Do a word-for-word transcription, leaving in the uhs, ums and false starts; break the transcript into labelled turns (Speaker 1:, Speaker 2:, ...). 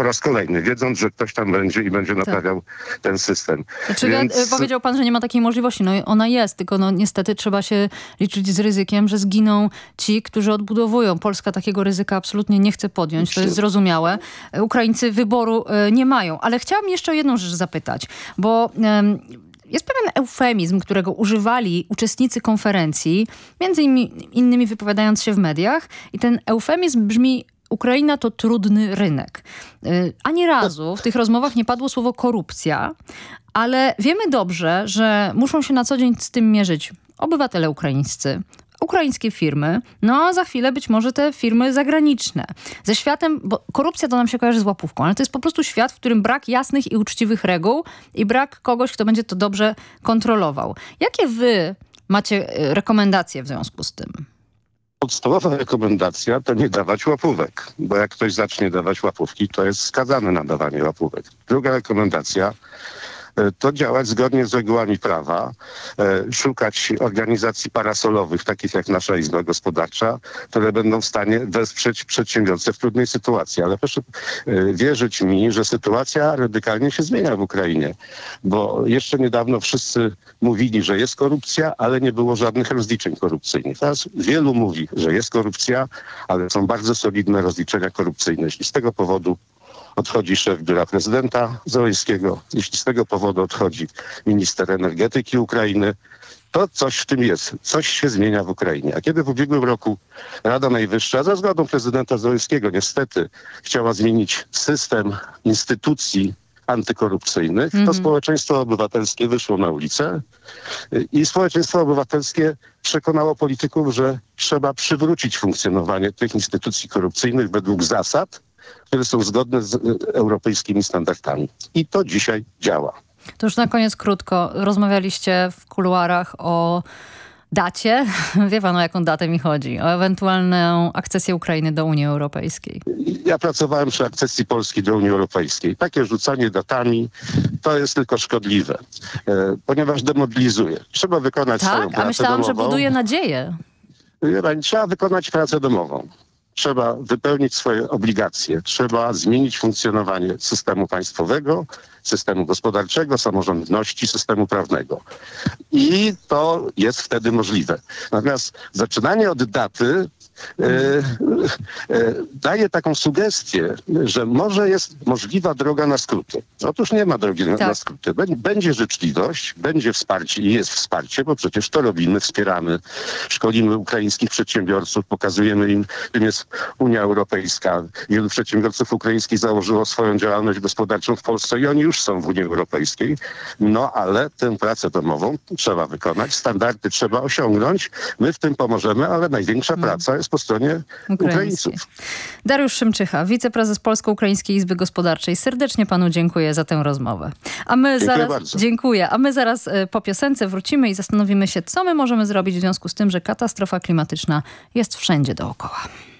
Speaker 1: raz kolejny, wiedząc, że ktoś tam będzie i będzie naprawiał tak. ten system.
Speaker 2: Znaczy,
Speaker 1: Więc...
Speaker 2: Powiedział pan, że nie ma takiej możliwości. No ona jest, tylko no niestety trzeba się liczyć z ryzykiem, że zginą ci, którzy odbudowują. Polska takiego ryzyka absolutnie nie chce podjąć, to jest zrozumiałe. Ukraińcy wyboru nie mają. Ale chciałam jeszcze o jedną rzecz zapytać, bo... Um, Jest pewien eufemizm, którego używali uczestnicy konferencji, między innymi wypowiadając się w mediach. I ten eufemizm brzmi: Ukraina to trudny rynek. Ani razu w tych rozmowach nie padło słowo korupcja, ale wiemy dobrze, że muszą się na co dzień z tym mierzyć obywatele ukraińscy, ukraińskie firmy, no a za chwilę być może te firmy zagraniczne. Ze światem, bo korupcja to nam się kojarzy z łapówką, ale to jest po prostu świat, w którym brak jasnych i uczciwych reguł i brak kogoś, kto będzie to dobrze kontrolował. Jakie wy macie rekomendacje w związku z tym?
Speaker 1: Podstawowa rekomendacja to nie dawać łapówek, bo jak ktoś zacznie dawać łapówki, to jest skazany na dawanie łapówek. Druga rekomendacja to działać zgodnie z regułami prawa, e, szukać organizacji parasolowych, takich jak nasza Izba Gospodarcza, które będą w stanie wesprzeć przedsiębiorcę w trudnej sytuacji. Ale proszę e, wierzyć mi, że sytuacja radykalnie się zmienia w Ukrainie, bo jeszcze niedawno wszyscy mówili, że jest korupcja, ale nie było żadnych rozliczeń korupcyjnych. Teraz wielu mówi, że jest korupcja, ale są bardzo solidne rozliczenia korupcyjne. I z tego powodu odchodzi szef biura prezydenta Zełenskiego, jeśli z tego powodu odchodzi minister energetyki Ukrainy, to coś w tym jest. Coś się zmienia w Ukrainie. A kiedy w ubiegłym roku Rada Najwyższa, za zgodą prezydenta Zełenskiego niestety, chciała zmienić system instytucji antykorupcyjnych, mm-hmm. to społeczeństwo obywatelskie wyszło na ulicę i społeczeństwo obywatelskie przekonało polityków, że trzeba przywrócić funkcjonowanie tych instytucji korupcyjnych według zasad, które są zgodne z europejskimi standardami. I to dzisiaj działa.
Speaker 2: To już na koniec krótko. Rozmawialiście w kuluarach o dacie. Wie pan, o jaką datę mi chodzi? O ewentualną akcesję Ukrainy do Unii Europejskiej.
Speaker 1: Ja pracowałem przy akcesji Polski do Unii Europejskiej. Takie rzucanie datami to jest tylko szkodliwe, e, ponieważ demobilizuje. Trzeba wykonać
Speaker 2: tak?
Speaker 1: swoją pracę
Speaker 2: a myślałam,
Speaker 1: domową.
Speaker 2: że buduje nadzieję.
Speaker 1: Trzeba wykonać pracę domową. Trzeba wypełnić swoje obligacje. Trzeba zmienić funkcjonowanie systemu państwowego, systemu gospodarczego, samorządności, systemu prawnego. I to jest wtedy możliwe. Natomiast zaczynanie od daty e, e, daje taką sugestię, że może jest możliwa droga na skróty. Otóż nie ma drogi na,
Speaker 2: tak.
Speaker 1: na skróty. Będzie życzliwość, będzie wsparcie i jest wsparcie, bo przecież to robimy, wspieramy, szkolimy ukraińskich przedsiębiorców, pokazujemy im, czym jest Unia Europejska. Wielu przedsiębiorców ukraińskich założyło swoją działalność gospodarczą w Polsce i oni już są w Unii Europejskiej. No ale tę pracę domową trzeba wykonać, standardy trzeba osiągnąć. My w tym pomożemy, ale największa hmm. praca jest po stronie Ukraińców.
Speaker 2: Dariusz Szymczycha, wiceprezes Polsko-Ukraińskiej Izby Gospodarczej. Serdecznie panu dziękuję za tę rozmowę. A my
Speaker 1: dziękuję
Speaker 2: zaraz,
Speaker 1: bardzo.
Speaker 2: Dziękuję. A my zaraz po piosence wrócimy i zastanowimy się, co my możemy zrobić w związku z tym, że katastrofa klimatyczna jest wszędzie dookoła.